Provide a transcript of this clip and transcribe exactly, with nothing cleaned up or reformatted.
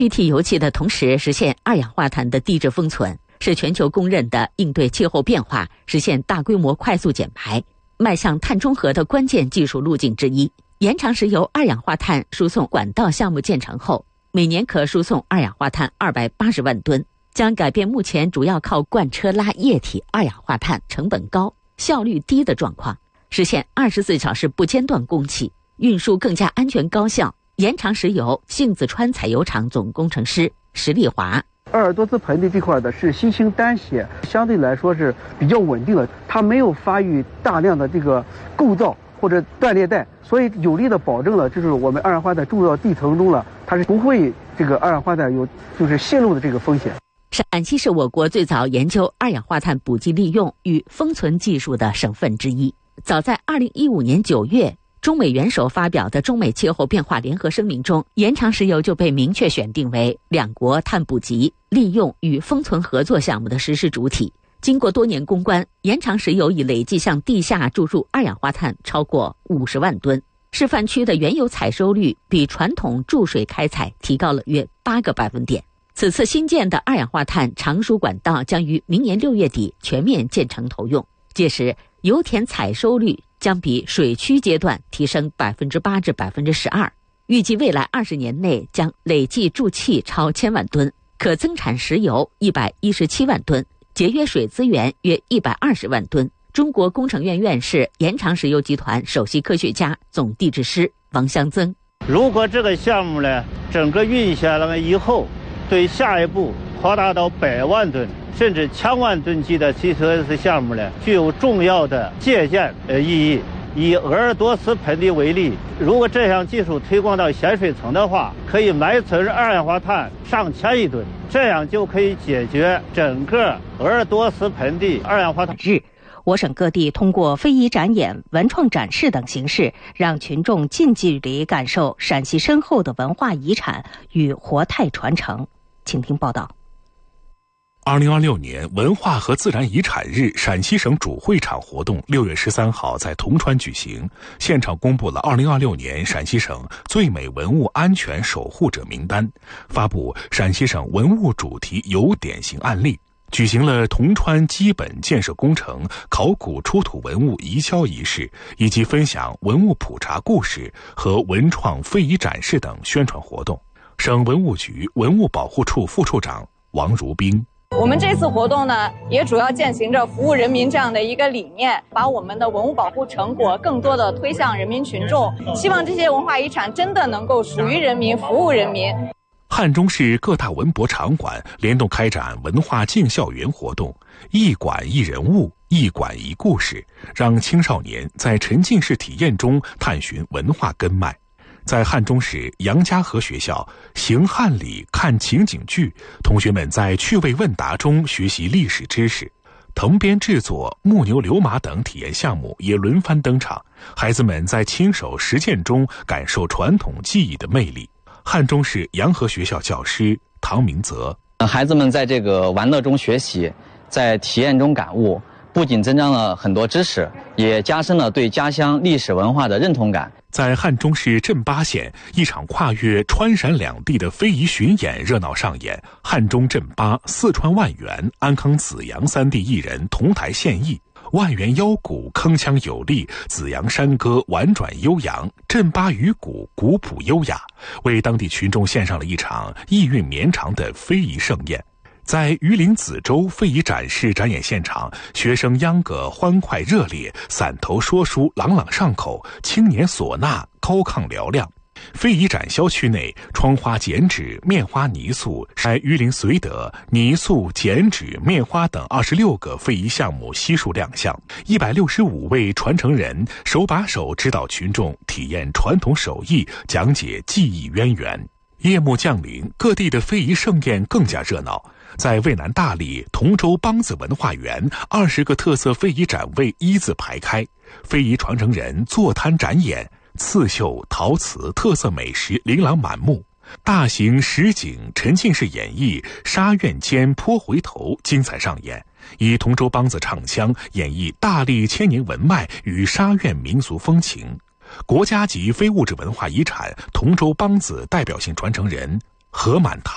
预替油气的同时实现二氧化碳的地质封存，是全球公认的应对气候变化、实现大规模快速减排、迈向碳中和的关键技术路径之一。延长石油二氧化碳输送管道项目建成后，每年可输送二氧化碳二百八十万吨，将改变目前主要靠罐车拉液体二氧化碳成本高、效率低的状况，实现二十四小时不间断供气，运输更加安全高效。延长石油杏子川采油厂总工程师石丽华： 鄂尔多斯盆地这块的是新兴单血，相对来说是比较稳定的，它没有发育大量的这个构造或者断裂带，所以有力的保证了就是我们二氧化碳注入到地层中了，它是不会这个二氧化碳有就是泄漏的这个风险。 陕西是我国最早研究二氧化碳补给利用与封存技术的省份之一。早在二零一五年九月，中美元首发表的中美气候变化联合声明中，延长石油就被明确选定为两国碳补给、利用与封存合作项目的实施主体。经过多年攻关，延长石油已累计向地下注入二氧化碳超过五十万吨。示范区的原油采收率比传统注水开采提高了约八个百分点。此次新建的二氧化碳长输管道将于明年六月底全面建成投用，届时油田采收率将比水区阶段提升百分之八至百分之十二。预计未来二十年内将累计注气超千万吨，可增产石油一百一十七万吨，节约水资源约一百二十万吨。中国工程院院士、延长石油集团首席科学家、总地质师王湘增： 如果这个项目呢，整个运下来以后，对下一步扩大到百万吨甚至千万吨级的 C C S 项目呢，具有重要的借鉴呃意义。以鄂尔多斯盆地为例，如果这项技术推广到咸水层的话，可以埋存二氧化碳上千亿吨，这样就可以解决整个鄂尔多斯盆地二氧化碳。 日，我省各地通过非遗展演、文创展示等形式，让群众近距离感受陕西深厚的文化遗产与活态传承。请听报道。 二零二六年文化和自然遗产日陕西省主会场活动六月十三号在铜川举行，现场公布了二零二六年陕西省最美文物安全守护者名单，发布陕西省文物主题有典型案例，举行了铜川基本建设工程考古出土文物移交仪式，以及分享文物普查故事和文创非遗展示等宣传活动。省文物局文物保护处副处长王如冰： 我们这次活动呢，也主要践行着服务人民这样的一个理念，把我们的文物保护成果更多的推向人民群众，希望这些文化遗产真的能够属于人民，服务人民。 汉中市各大文博场馆联动开展文化进校园活动，一馆一人物，一馆一故事，让青少年在沉浸式体验中探寻文化根脉。在汉中市杨家河学校，行汉礼看情景剧，同学们在趣味问答中学习历史知识。藤编制作、木牛流马等体验项目也轮番登场，孩子们在亲手实践中感受传统技艺的魅力。汉中市杨河学校教师唐明泽： 孩子们在这个玩乐中学习，在体验中感悟，不仅增长了很多知识，也加深了对家乡历史文化的认同感。 在汉中市镇巴县，一场跨越川陕两地的非遗巡演热闹上演，汉中镇巴、四川万源、安康紫阳三地艺人同台献艺。万源腰鼓铿锵有力，紫阳山歌婉转悠扬，镇巴鱼鼓古朴优雅，为当地群众献上了一场意蕴绵长的非遗盛宴。在榆林梓州非遗展示展演现场，学生秧歌欢快热烈，散头说书朗朗上口，青年唢呐高亢嘹亮。非遗展销区内，窗花剪纸、面花泥塑，在榆林绥德泥塑、剪纸、面花等二十六个非遗项目悉数亮相，一百六十五位传承人手把手指导群众体验传统手艺，讲解技艺渊源。夜幕降临，各地的非遗盛宴更加热闹。在渭南大理同州梆子文化园，二十个特色非遗展位一字排开，非遗传承人坐摊展演，刺绣、陶瓷、特色美食琳琅满目。大型实景沉浸式演绎沙院间坡回头精彩上演，以同州梆子唱腔演绎大历千年文脉与沙院民俗风情。国家级非物质文化遗产同州梆子代表性传承人何满堂